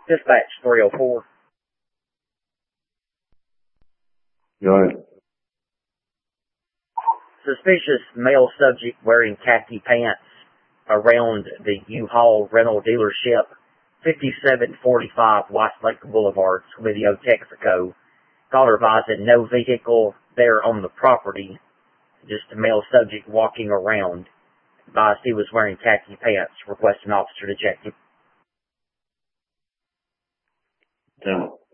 Dispatch 304. Go ahead. Suspicious male subject wearing khaki pants around the U-Haul rental dealership, 5745 Westlake Boulevard, Subidio, Texaco. Caller advising no vehicle there on the property, just a male subject walking around. Advised he was wearing khaki pants. Request an officer to check him. Down.